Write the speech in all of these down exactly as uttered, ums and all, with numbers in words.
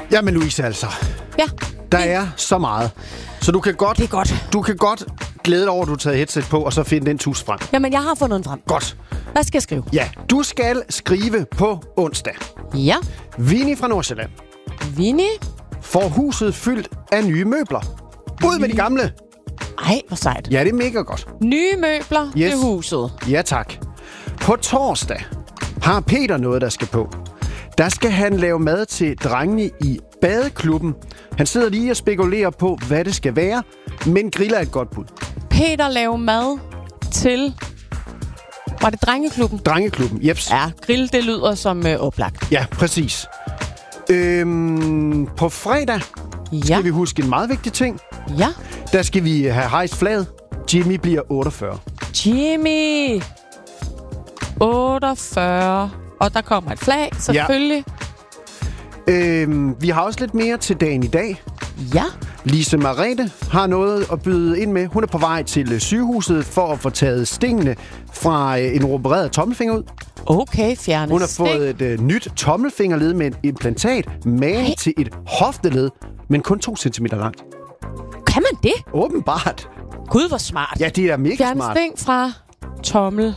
Jamen Louise, altså. Ja. Der er så meget. Så du kan godt, Det er godt. Du kan godt glæde dig over, at du har taget headset på, og så finde den tus frem. Jamen, jeg har fundet den frem. Godt. Hvad skal jeg skrive? Ja, du skal skrive på onsdag. Ja. Vinnie fra Nordsjælland Vinnie. får huset fyldt af nye møbler. Ud med de gamle. Ej, hvor sejt. Ja, det er mega godt. Nye møbler Yes. til huset. Ja, tak. På torsdag har Peter noget, der skal på. Der skal han lave mad til drengene i badeklubben. Han sidder lige og spekulerer på, hvad det skal være, men griller er et godt bud. Peter laver mad til... Var det Drengeklubben? Drengeklubben, jeps. Ja, grill, det lyder som øh, oplagt. Ja, præcis. Øhm, på fredag Ja, skal vi huske en meget vigtig ting. ja. Der skal vi have hejst flaget. Jimmy bliver otteogfyrre. Jimmy. otteogfyrre. Og der kommer et flag, selvfølgelig. Øhm, vi har også lidt mere til dagen i dag. Ja. Lise Marete har noget at byde ind med. Hun er på vej til sygehuset for at få taget stingene fra en opereret tommelfinger ud. Okay, fjerne Hun har sting. fået et uh, nyt tommelfingerled med et implantat, magen Ej. til et hofteled, men kun to centimeter langt. Kan man det? Åbenbart. Gud, hvor smart. Ja, det er mega Fjerne smart. sting fra tommel.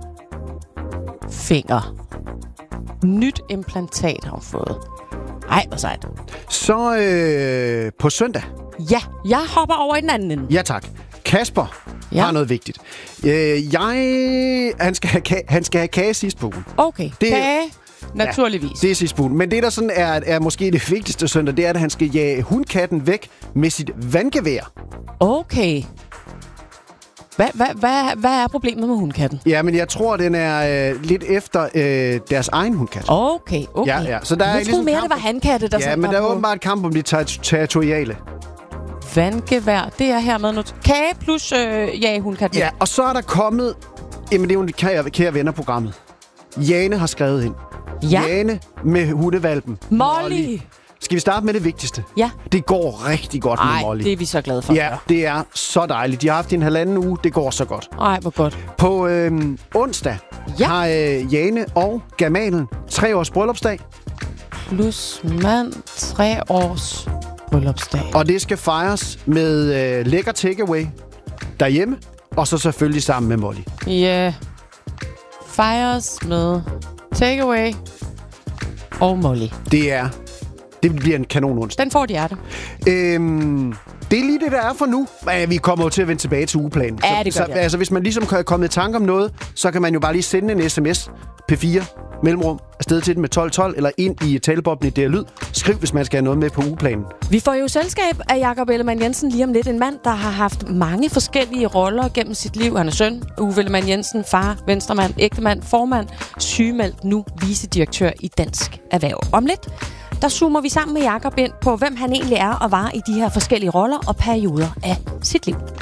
Finger. Nyt implantat har hun fået. Ej, hvor sejt. Så øh, på søndag. Ja, jeg hopper over i den anden ende. Ja tak. Kasper Ja. ja. har noget vigtigt. Øh, jeg... Han skal, have kage, han skal have kage sidst på ugen. Okay, Det- kage. Naturligvis. Det er sidst på ugen. Men det, der sådan er, er måske det vigtigste søndag, det er, at han skal jage hundkatten væk med sit vandgevær. Okay. Hvad, hvad, hvad, hvad er problemet med hundkatten? Ja, men jeg tror, den er øh, lidt efter øh, deres egen hundkat. Okay, okay. Ja, ja. Så der er jeg troede ligesom mere, kamp- det var hankatte, der Ja, sådan men var der er på. åbenbart kamp om de ter- territoriale. Vandgevær, det er hermed noget. Kage plus øh, ja, hundkat. Ja, og så er der kommet... Jamen, det er jo en kære, kære venner-programmet. Jane har skrevet ind. Ja. Jane med hundevalpen. Molly. Skal vi starte med det vigtigste? Ja. Det går rigtig godt med Ej, Molly. det er vi så glade for. Ja, det er så dejligt. De har haft en halvanden uge. Det går så godt. Ej, hvor godt. På øh, onsdag Ja. har øh, Jane og Gamalen tre års bryllupsdag. Plus mand, tre års bryllupsdag. Og det skal fejres med øh, lækker takeaway derhjemme. Og så selvfølgelig sammen med Molly. Ja. Fejres med takeaway og Molly. Det er... Det bliver en kanon onsdag. Den får de hjerte. Øhm, det er lige det, der er for nu. Ja, vi kommer jo til at vende tilbage til ugeplanen. Ja, det gør så, vi. så, altså, hvis man ligesom kan komme i tanke om noget, så kan man jo bare lige sende en sms P fire mellemrum afsted til den med tolv tolv, eller ind i taleboblen i D R Lyd. Skriv, hvis man skal have noget med på ugeplanen. Vi får jo selskab af Jakob Ellemann Jensen lige om lidt. En mand, der har haft mange forskellige roller gennem sit liv. Han er søn, Uffe Ellemann Jensen, far, venstremand, ægtemand, formand, sygemeldt, nu vicedirektør i Dansk Erhverv. Om lidt, der zoomer vi sammen med Jakob ind på, hvem han egentlig er og var i de her forskellige roller og perioder af sit liv.